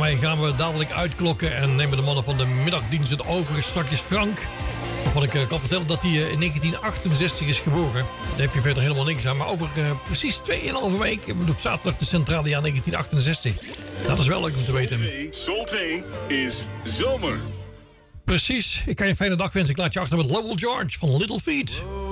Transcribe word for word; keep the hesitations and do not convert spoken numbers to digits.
mij gaan we dadelijk uitklokken en nemen de mannen van de middagdienst het over. Straks Frank, waarvan ik uh, kan vertellen dat hij uh, in negentien achtenzestig is geboren. Daar heb je verder helemaal niks aan. Maar over uh, precies tweeënhalve week, op zaterdag de centrale jaar negentien achtenzestig. Dat is wel leuk om te weten. Soul twee is zomer. Precies. Ik kan je een fijne dag wensen. Ik laat je achter met Lowell George van Little Feat.